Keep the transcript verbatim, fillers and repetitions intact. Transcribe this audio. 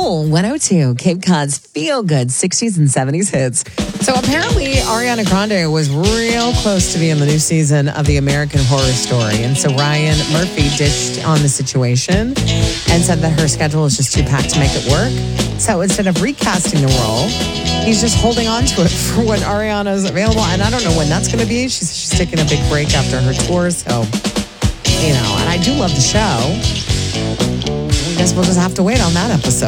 Cool one oh two, Cape Cod's feel-good sixties and seventies hits. So apparently Ariana Grande was real close to being the new season of the American Horror Story. And so Ryan Murphy dished on the situation and said that her schedule is just too packed to make it work. So instead of recasting the role, he's just holding on to it for when Ariana's available. And I don't know when that's going to be. She's, she's taking a big break after her tour. So, you know, and I do love the show. I guess we'll just have to wait on that episode.